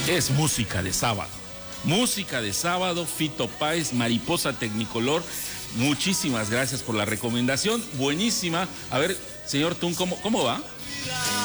Es música de sábado. Música de sábado, Fito Páez, Mariposa Tecnicolor. Muchísimas gracias por la recomendación. Buenísima. A ver, señor Tun, ¿cómo va?